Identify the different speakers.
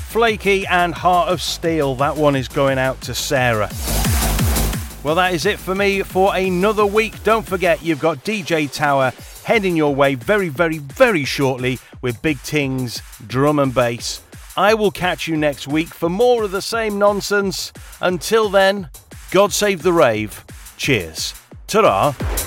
Speaker 1: Flaky and Heart of Steel. That one is going out to Sarah. Well, that is it for me for another week. Don't forget, you've got DJ Tower heading your way very, very, very shortly with Big Ting's drum and bass. I will catch you next week for more of the same nonsense. Until then, God save the rave. Cheers. Ta-ra.